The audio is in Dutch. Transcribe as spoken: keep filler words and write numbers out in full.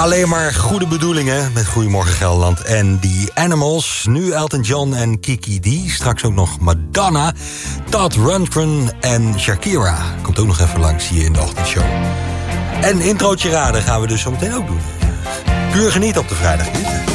Alleen maar goede bedoelingen met Goedemorgen Gelderland en die Animals. Nu Elton John en Kiki D. Straks ook nog Madonna, Todd Rundgren en Shakira. Komt ook nog even langs hier in de ochtendshow. En introotje raden gaan we dus zo meteen ook doen. Puur genieten op de vrijdag, niet?